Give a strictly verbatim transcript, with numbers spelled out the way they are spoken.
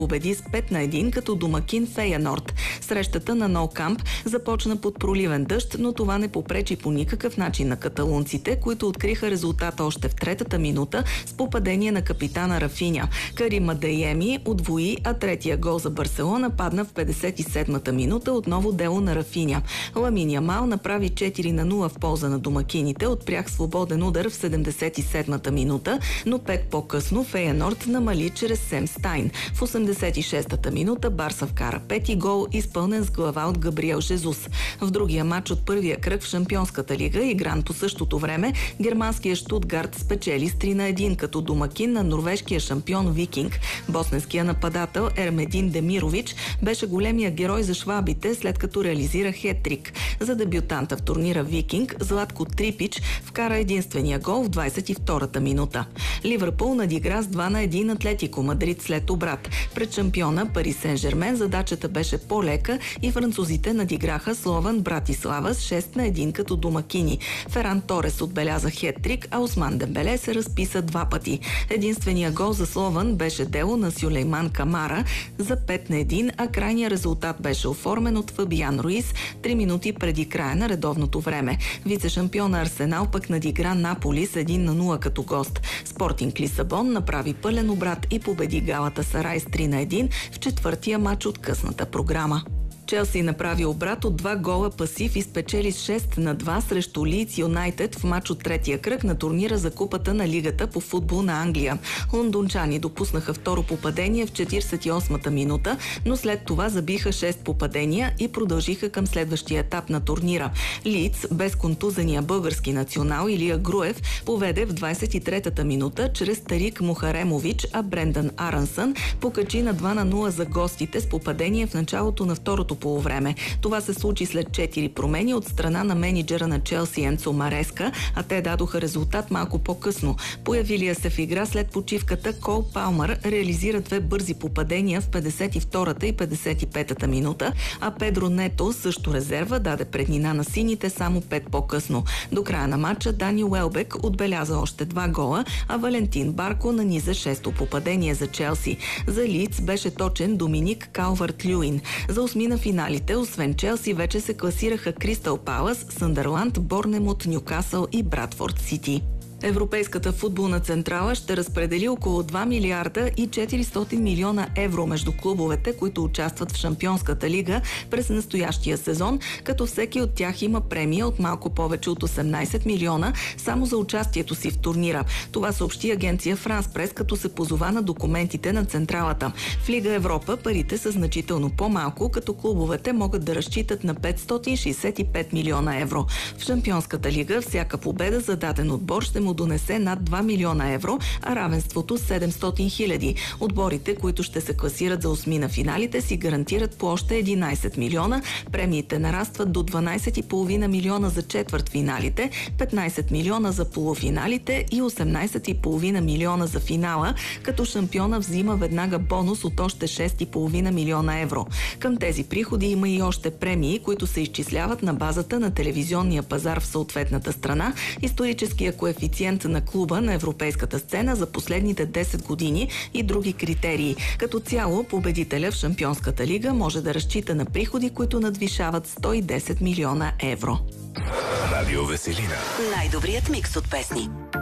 победи с пет на един като домакин Фейенорд. Срещата на Nou Camp започна под проливен дъжд, но това не попречи по никакъв начин на каталунците, които откриха резултата още в третата минута с попадение на капитана Рафиня. Карим Адейеми удвои, а третия гол за Барселона падна в петдесет и седмата минута, отново дело на Рафиня. Ламин Ямал направи четири на нула в полза на домакините от прях свободен удар в седемдесет и седмата минута, но пет по-късно Фейенорд намали чрез Сем Стайн. В осемдесет и шестата минута Барса вкара пети гол, изпълнен с глава от Габриел Жезус. В другия матч от първия кръг в Шампионската лига, игран по същото време, германския Штутгарт спечели с три на един като домакин на норвежкия шампион Викинг. Босненския нападател Ермедин Демирович беше големия герой за швабите, след като реализира хет-трик. За дебютанта в турнира Викинг Златко Трипич вкара единствения гол в двадесет и втората минута. Ливърпул надигра с два на един Атлетико Мадрид след обрат. Пред шампиона Пари Сен-Жермен задачата беше по-лека и французите надиграха Слован Братислава с шест на един като домакини. Феран Торес отбеляза хет-трик, а Осман Дембеле се разписа два пъти. Единствения гол за Слован беше дело на Сюлейман Камара за пет на един, а крайният резултат беше оформен от Фабиан Руис три минути преди края на редовното време. Вице-шампиона Арсенал пък надигра Наполи с един на нула като гост. Спортинг Лисабон направи пълен обрат и победи Галатасарай с три на един в четвъртия матч от късната програма. Челси направи обрат от два гола пасив и спечели с шест на два срещу Лийдс Юнайтед в матч от третия кръг на турнира за купата на лигата по футбол на Англия. Лондончани допуснаха второ попадение в четиридесет и осмата минута, но след това забиха шест попадения и продължиха към следващия етап на турнира. Лийдс, без контузения български национал Илия Груев, поведе в двадесет и третата минута чрез Тарик Мухаремович, а Брендан Арансън покачи на два на нула за гостите с попадение в началото на второто полувреме. Това се случи след четири промени от страна на мениджъра на Челси Енцо Мареска, а те дадоха резултат малко по-късно. Появилия се в игра след почивката Кол Палмър реализира две бързи попадения в петдесет и втората и петдесет и петата минута, а Педро Нето, също резерва, даде преднина на сините само пет по-късно. До края на матча Дани Уелбек отбеляза още два гола, а Валентин Барко наниза шесто попадение за Челси. За Лийдс беше точен Доминик Калварт-Люин. За осмина финалите, освен Челси, вече се класираха Кристал Палас, Съндърланд, Борнемут, Нюкасъл и Брадфорд Сити. Европейската футболна централа ще разпредели около два милиарда и четиристотин милиона евро между клубовете, които участват в Шампионската лига през настоящия сезон, като всеки от тях има премия от малко повече от осемнадесет милиона само за участието си в турнира. Това съобщи агенция France Press, като се позова на документите на централата. В Лига Европа парите са значително по-малко, като клубовете могат да разчитат на петстотин шейсет и пет милиона евро. В Шампионската лига всяка победа за даден отбор ще му донесе над два милиона евро, а равенството седемстотин хиляди. Отборите, които ще се класират за осми на финалите, си гарантират по още единадесет милиона. Премиите нарастват до дванадесет и половина милиона за четвърт финалите, петнадесет милиона за полуфиналите и осемнадесет и половина милиона за финала, като шампиона взима веднага бонус от още шест и половина милиона евро. Към тези приходи има и още премии, които се изчисляват на базата на телевизионния пазар в съответната страна, историческия коефициент на клуба на европейската сцена за последните десет години и други критерии. Като цяло, победителя в Шампионската лига може да разчита на приходи, които надвишават сто и десет милиона евро. Радио Веселина. Най-добрият микс от песни.